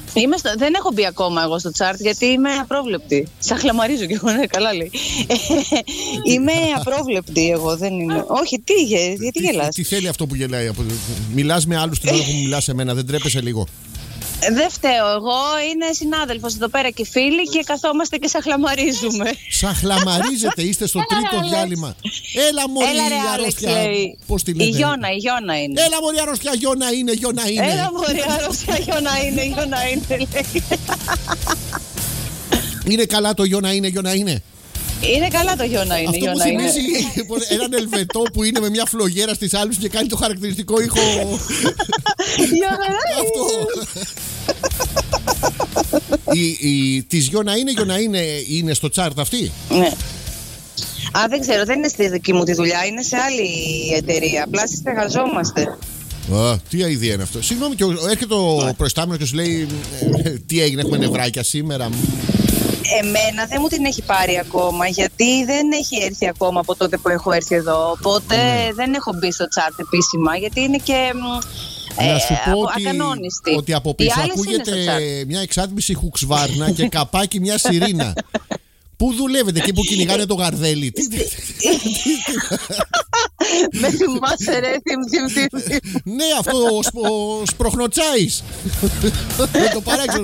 Δεν έχω μπει ακόμα εγώ στο τσάρτ γιατί είμαι απρόβλεπτη. Σα χλαμαρίζω κι εγώ, ναι, καλά λέει. Είμαι απρόβλεπτη εγώ, δεν είμαι. Όχι, γιατί γελάς? Τι θέλει αυτό που γελάει? Μιλάς με άλλους την ώρα που μιλάς σε μένα, δεν τρέπεσαι λίγο? Δεν φταίω εγώ, είναι συνάδελφος εδώ πέρα και φίλοι και καθόμαστε και σαχλαμαρίζουμε. Σαχλαμαρίζετε, είστε στο τρίτο διάλειμμα. Έλα μωρή η αρρώστια. Πώς τη λέτε? Η Γιώνα είναι. Έλα μωρή αρρώστια, Γιώνα είναι. Έλα μωρή αρρώστια, Γιώνα είναι, λέει. Είναι καλά το Γιώνα είναι. Είναι καλά το Γιώνα είναι. Αυτό μου θυμίζει έναν Ελβετό που είναι με μια φλογέρα στις Άλπεις και κάνει το χαρακτηριστικό ήχο. Αυτό. Της Γιώνα είναι στο τσάρτ αυτή? Ναι. Δεν ξέρω, δεν είναι στη δική μου τη δουλειά, είναι σε άλλη εταιρεία. Απλά συστεγαζόμαστε. Τι ιδέα είναι αυτό? Συγγνώμη, και έρχεται ο προϊστάμενος και σου λέει τι έγινε, έχουμε νευράκια σήμερα? Εμένα δεν μου την έχει πάρει ακόμα, γιατί δεν έχει έρθει ακόμα από τότε που έχω έρθει εδώ. Οπότε δεν έχω μπει στο chat επίσημα, γιατί είναι και να σου πω ακανόνιστη. ότι από πίσω ακούγεται μια εξάτμιση χουξβάρνα και καπάκι μια σιρήνα. Πού δουλεύετε, εκεί που κυνηγάνε το γαρδέλι? Με θυμάσαι ρε, Ναι, αυτό ο Σπροχνοτσάης. Με το παράξενο.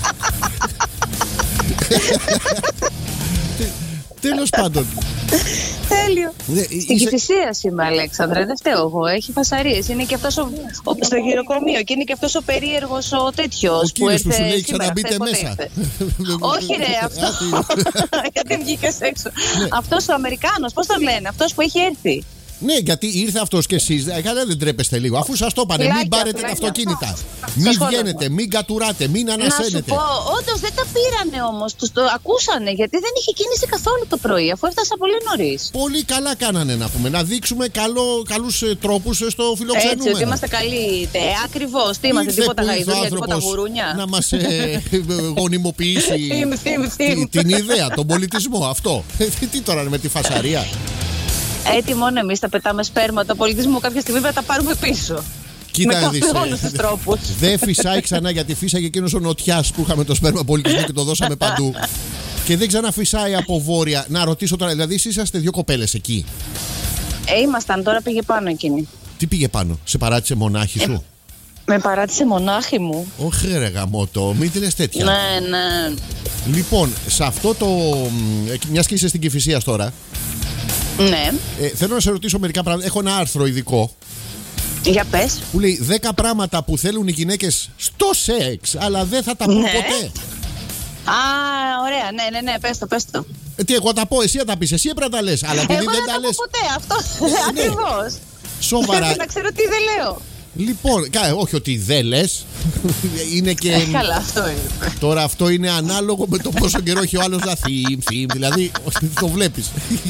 Τέλος πάντων. Τέλειο. Στην Κηφισίας είμαι, Αλέξανδρε, δεν φταίω εγώ. Έχει φασαρίες. Είναι και αυτός στο γυροκομείο και είναι και αυτός ο περίεργος ο τέτοιος. Ο κύριος που σου λέει ξαναμπείτε μέσα. Όχι ρε, αυτό. Γιατί βγήκες έξω. Αυτός ο Αμερικάνος, πώς το λένε, αυτός που έχει έρθει. Ναι, γιατί ήρθε αυτός και εσείς. Δεν τρέπεστε λίγο? Αφού σας το είπανε, μην πάρετε τα αυτοκίνητα. Μην βγαίνετε, μην κατουράτε, μην ανασένετε. Να σου πω, όντως δεν τα πήρανε όμως. Τους το ακούσανε, γιατί δεν είχε κίνηση καθόλου το πρωί, αφού έφτασα πολύ νωρίς. Πολύ καλά κάνανε να πούμε. Να δείξουμε καλούς τρόπους στο φιλοξενούμενο. Έτσι, ότι είμαστε καλοί. Ακριβώς. Τι είμαστε, τίποτα γαϊδούρια, τίποτα γουρούνια. Να μας γονιμοποιήσει την ιδέα, τον πολιτισμό. Αυτό. Τι τώρα με τη φασαρία? Έτσι μόνο εμείς τα πετάμε σπέρμα του πολιτισμού, κάποια στιγμή θα τα πάρουμε πίσω. Κοίτα να δεις, όλους τους τρόπους. δεν φυσάει ξανά, γιατί φύσαγε εκείνος ο Νοτιάς που είχαμε το σπέρμα πολιτισμού και το δώσαμε παντού. Και δεν ξαναφυσάει από βόρεια. Να ρωτήσω τώρα, δηλαδή εσείς είσαστε δύο κοπέλες εκεί? Ήμασταν, τώρα πήγε πάνω εκείνη. Τι πήγε πάνω, σε παράτησε μονάχη σου? Με παράτησε μονάχη μου. Όχι ρε γαμώτο, μην τη λες τέτοια. Ναι. Λοιπόν, σε αυτό το... μιας και είσαι στην Κηφισίας τώρα. Ναι. Θέλω να σε ρωτήσω μερικά πράγματα. Έχω ένα άρθρο ειδικό. Για πες. Που λέει 10 πράγματα που θέλουν οι γυναίκες στο σεξ, αλλά δεν θα τα πούν ποτέ. Ωραία, ναι, πες το. Τι, εγώ τα πω, εσύ θα τα πεις, εσύ έπρεπε να τα λες. Αλλά επειδή εγώ δεν τα τα λες. ποτέ, αυτό. Ακριβώς. Σοβαρά. Πρέπει να ξέρω τι δεν λέω. Λοιπόν, όχι ότι δεν λες. Είναι και. Καλά, αυτό είναι. Τώρα αυτό είναι ανάλογο με το πόσο καιρό έχει ο άλλος να θύμ. Δηλαδή, το βλέπεις.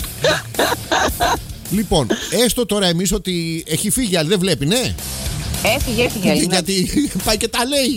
Λοιπόν, έστω τώρα εμείς ότι έχει φύγει, αλλά δεν βλέπει, ναι. Έφυγε. Γιατί πάει και τα λέει.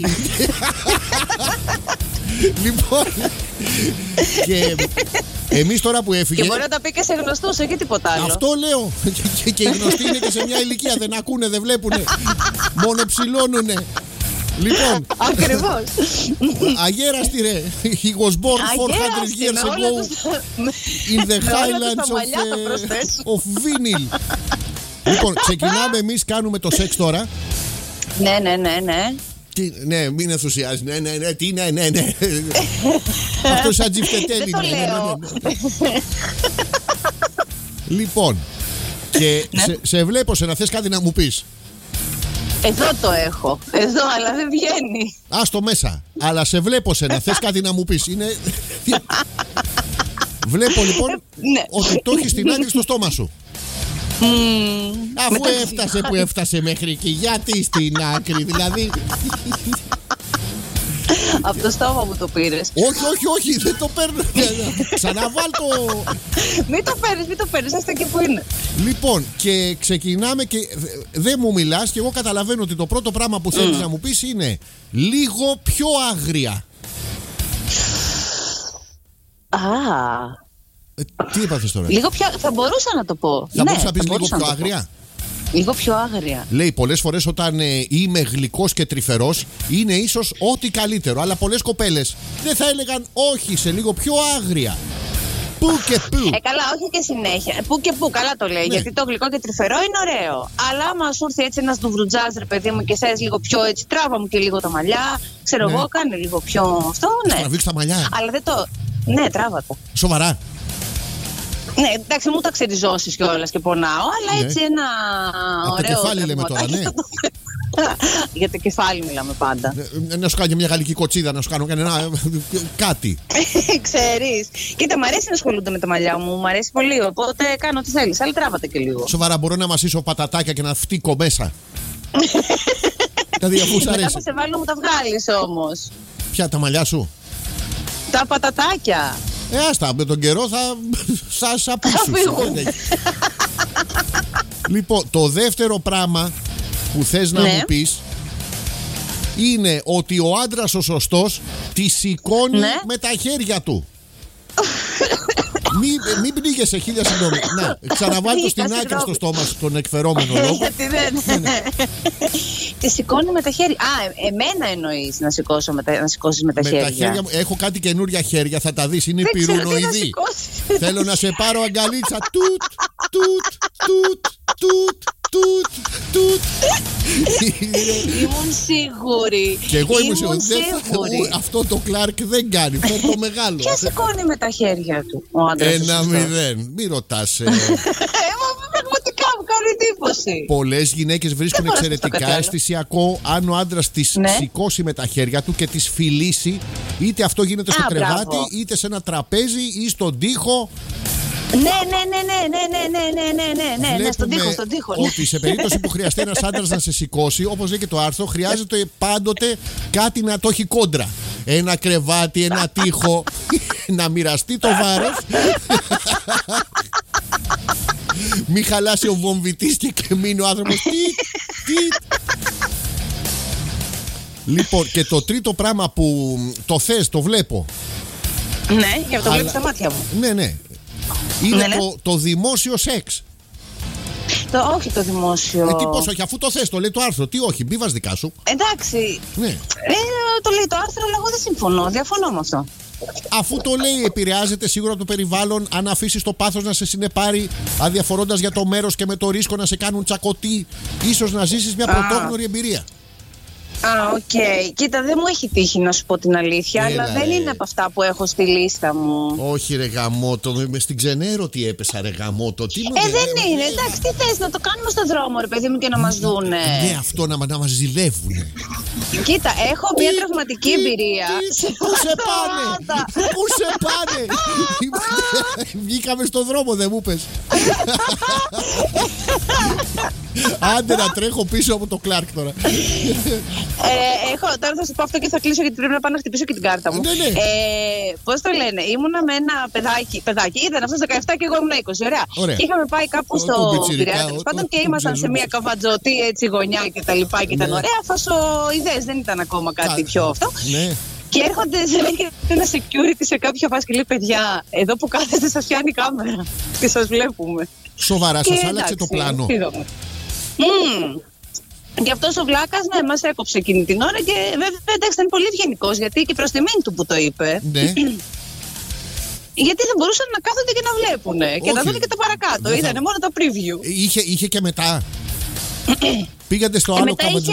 Λοιπόν, και εμείς τώρα που έφυγε. Και μπορεί να τα πει και σε γνωστούς, όχι τίποτα άλλο. Αυτό λέω. Και οι γνωστοί είναι και σε μια ηλικία. Δεν ακούνε, δεν βλέπουνε. Μόνο ψηλώνουνε. Λοιπόν. Ακριβώς. Αγέραστη ρε. He was born 400 years ago in the highlands of vinyl. Λοιπόν, ξεκινάμε εμείς, κάνουμε το σεξ τώρα. Ναι. Ναι, μην ενθουσιάζει. Ναι. Τι, ναι. Αυτό σαν τζιφτετέλη. Δεν το λέω. Λοιπόν, και σε βλέπω σε να θες κάτι να μου πεις. Εδώ το έχω. Εδώ, αλλά δεν βγαίνει. Άστο μέσα. Αλλά σε βλέπω σε να θες κάτι να μου πεις. Είναι... Βλέπω λοιπόν ότι το έχεις στην άκρη στο στόμα σου. Αφού έφτασε που έφτασε μέχρι εκεί, γιατί στην άκρη, δηλαδή. Από το στόμα μου το πήρες. Όχι, δεν το παίρνω. Ξαναβάλ το. Μην το παίρνεις, έστω εκεί που είναι. Λοιπόν, και ξεκινάμε και δεν μου μιλάς και εγώ καταλαβαίνω ότι το πρώτο πράγμα που θέλεις να μου πεις είναι λίγο πιο άγρια. Τι έπαθες τώρα? Λίγο πιο, θα μπορούσα να το πω. Θα μπορούσα να πεις λίγο πιο άγρια. Λίγο πιο άγρια. Λέει πολλές φορές όταν είμαι γλυκός και τρυφερός είναι ίσως ό,τι καλύτερο. Αλλά πολλές κοπέλες δεν θα έλεγαν όχι σε λίγο πιο άγρια. Πού και πού. Καλά, όχι και συνέχεια. Πού και πού, καλά το λέει. Ναι. Γιατί το γλυκό και τρυφερό είναι ωραίο. Αλλά άμα σου έρθει έτσι ένας ντουβρουτζάς, ρε παιδί μου, και θες λίγο πιο έτσι, τράβα μου και λίγο τα μαλλιά. Ξέρω εγώ, κάνε λίγο πιο αυτό. Ναι. Τραβήξεις τα μαλλιά. Αλλά δεν το. Ναι, τράβατα. Σοβαρά. Ναι, εντάξει, μου τα ξεριζώσεις κιόλας και πονάω, αλλά έτσι ένα ωραίο. Το κεφάλι λέμε τώρα, ναι. Για το κεφάλι μιλάμε πάντα. Να σου κάνω μια γαλλική κοτσίδα, να σου κάνω κάτι. Ξέρεις. Κοίτα, μου αρέσει να ασχολούνται με τα μαλλιά μου, μου αρέσει πολύ. Οπότε κάνω ό,τι θέλεις, αλλά τράβατε και λίγο. Σοβαρά, μπορώ να μασίσω πατατάκια και να φτύκω μέσα. Δηλαδή, αφού σ' αρέσει. Μετά θα σε βάλω, μου τα βγάλεις όμως. Ποια, τα μαλλιά σου? Τα πατατάκια. Άστα, με τον καιρό θα σαπίσουν. Λοιπόν, το δεύτερο πράγμα που θες να μου πεις είναι ότι ο άντρας ο σωστός τη σηκώνει με τα χέρια του. Μην πνίγεσαι, χίλια συγγνώμη. Να, ξαναβάλει το στην άκρη στο στόμα σου τον εκφερόμενο λόγο. Γιατί δεν. Τη σηκώνει με τα χέρια. Εμένα εννοείς να σηκώσεις με τα χέρια. Έχω κάτι καινούρια χέρια, θα τα δεις. Είναι πυρουνοειδή. Θέλω να σε πάρω αγκαλίτσα. Τουτ, τουτ, τουτ, τουτ. Τουτ. Ήμουν σίγουρη. Και εγώ ήμουν σίγουρη. Αυτό το Κλάρκ δεν κάνει. Φέρ το μεγάλο. Ποια σηκώνει με τα χέρια του ο άντρας? 1-0. Μην ρωτάς. Πραγματικά μου κάνει εντύπωση. Πολλές γυναίκες βρίσκουν εξαιρετικά αισθησιακό αν ο άντρας τις σηκώσει με τα χέρια του και τις φιλήσει. Είτε αυτό γίνεται στο κρεβάτι, είτε σε ένα τραπέζι ή στον τοίχο. Ναι, στον τοίχο. Ότι σε περίπτωση που χρειαστεί ένας άντρας να σε σηκώσει, όπως λέει και το άρθρο, χρειάζεται πάντοτε κάτι να το έχει κόντρα. Ένα κρεβάτι, ένα τοίχο, να μοιραστεί το βάρος. Μη χαλάσει ο βομβιτής και μείνει ο άνθρωπος. Λοιπόν, και το τρίτο πράγμα που το θες, το βλέπω. Ναι, και το βλέπεις στα μάτια μου. Ναι. Είναι το δημόσιο σεξ. Όχι το δημόσιο. Τι πώς όχι, αφού το θες, το λέει το άρθρο. Τι όχι, μπήβας δικά σου. Εντάξει. Ναι. Το λέει το άρθρο, αλλά εγώ δεν συμφωνώ. Διαφωνώ με αυτό. Αφού το λέει, επηρεάζεται σίγουρα από το περιβάλλον. Αν αφήσεις το πάθος να σε συνεπάρει, αδιαφορώντας για το μέρος και με το ρίσκο να σε κάνουν τσακωτή, ίσως να ζήσεις μια πρωτόγνωρη εμπειρία. Οκ. Κοίτα, δεν μου έχει τύχει να σου πω την αλήθεια, αλλά δεν είναι από αυτά που έχω στη λίστα μου. Όχι, ρε γαμώτο, με στην ξενέρωτη έπεσα, ρε γαμώτο. Δεν είναι. Εντάξει, τι θες, να το κάνουμε στον δρόμο, ρε παιδί μου, και να μας δούνε. Ναι, αυτό να μας ζηλεύουνε. Κοίτα, έχω μια τραυματική εμπειρία. Πού σε πάνε. Βγήκαμε στον δρόμο, δεν μου πες. Άντε να τρέχω πίσω από το Κλάρκ τώρα. Τώρα θα σου πω αυτό και θα κλείσω, γιατί πρέπει να πάω να χτυπήσω και την κάρτα μου. Ναι. Πώς το λένε, ήμουνα με ένα παιδάκι, ήταν αυτός 17 και εγώ ήμουν 20, ωραία. Και είχαμε πάει κάπου στο Πειραιά, τέλος πάντων, και ήμασταν σε μια καβατζωτή έτσι γωνιά και τα λοιπά και ήταν ωραία. Φασοειδές, δεν ήταν ακόμα κάτι πιο αυτό. Και έρχονται ένα security σε κάποια φάση και λέει: παιδιά, εδώ που κάθεστε σας πιάνει η κάμερα και σας βλέπουμε. Σοβαρά, σας άλλαξε το πλάνο? Και αυτός ο βλάκας μας έκοψε εκείνη την ώρα και βέβαια εντάξει, ήταν πολύ ευγενικός, γιατί και προς τιμήν του που το είπε. Ναι. Γιατί δεν μπορούσαν να κάθονται και να βλέπουνε και να δουν και τα παρακάτω. Είδανε μόνο το preview. Είχε και μετά. Πήγατε στο άλλο καβατζό.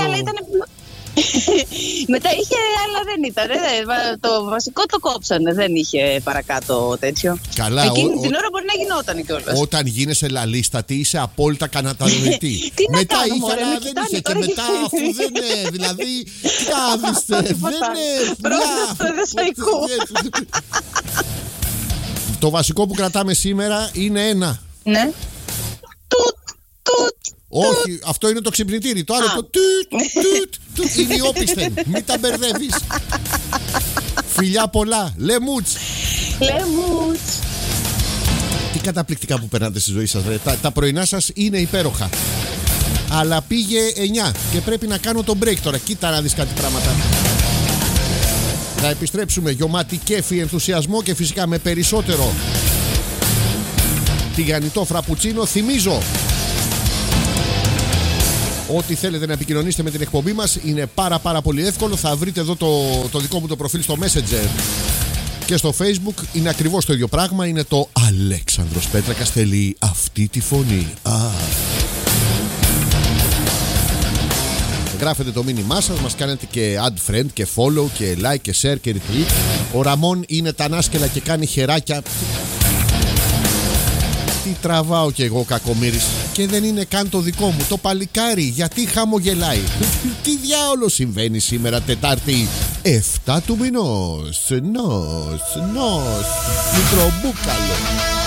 Μετά είχε, αλλά δεν ήταν. Το βασικό το κόψανε. Δεν είχε παρακάτω τέτοιο. Καλά, εκείνη την ώρα μπορεί να γινόταν κιόλας. Όταν γίνεσαι λαλίστατη, είσαι απόλυτα κατανοητή. Μετά είχε, αλλά δεν είχε. Και μετά, αφού δεν είναι. Δηλαδή, κάθιστε. Δεν είναι. Το βασικό που κρατάμε σήμερα είναι ένα. Ναι. Όχι, αυτό είναι το ξυπνητήρι. Το άλλο το τουτ είναι η όπισθεν. Μην τα μπερδεύεις. Φιλιά πολλά. Λεμούτς. Τι καταπληκτικά που περνάτε στη ζωή σας, ρε. Τα πρωινά σας είναι υπέροχα. Αλλά πήγε 9 και πρέπει να κάνω το break τώρα. Κοίτα να δεις κάτι πράγματα. Θα επιστρέψουμε γιωμάτι κέφι, ενθουσιασμό και φυσικά με περισσότερο τηγανιτό φραπουτσίνο. Θυμίζω, Ό,τι θέλετε να επικοινωνήσετε με την εκπομπή μας είναι πάρα πολύ εύκολο. Θα βρείτε εδώ το δικό μου το προφίλ στο Messenger και στο Facebook. Είναι ακριβώς το ίδιο πράγμα. Είναι το Αλέξανδρος Πέτρακας. Θέλει αυτή τη φωνή. Γράφετε το μήνυμά σας, μας κάνετε και add friend και follow και like και share και retweet. Ο Ραμόν είναι τα νάσκελα και κάνει χεράκια. Τι τραβάω κι εγώ, κακομοίρης. Και δεν είναι καν το δικό μου. Το παλικάρι γιατί χαμογελάει. Τι διάολο συμβαίνει σήμερα Τετάρτη 7 του μηνός. Νος Μικρομπούκαλο.